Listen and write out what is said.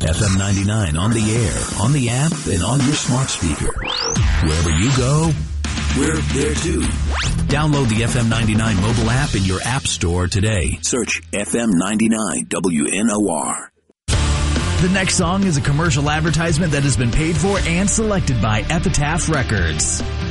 FM 99 on the air, on the app, and on your smart speaker. Wherever you go, we're there too. Download the FM 99 mobile app in your app store today. Search FM 99 WNOR. The next song is a commercial advertisement that has been paid for and selected by Epitaph Records.